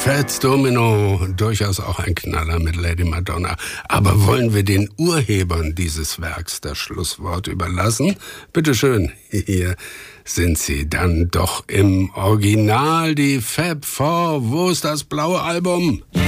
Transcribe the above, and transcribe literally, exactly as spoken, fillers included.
Fats Domino, durchaus auch ein Knaller mit Lady Madonna. Aber wollen wir den Urhebern dieses Werks das Schlusswort überlassen? Bitteschön, hier sind sie dann doch im Original, die Fab Four. Wo ist das blaue Album?